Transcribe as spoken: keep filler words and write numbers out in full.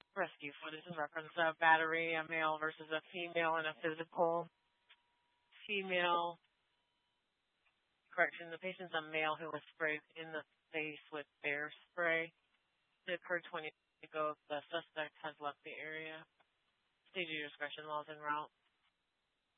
Rescue footage in reference to a battery, a male versus a female in a physical. Female, correction, the patient's a male who was sprayed in the face with bear spray. It occurred twenty years ago. The suspect has left the area. Stage of discretion, laws en route.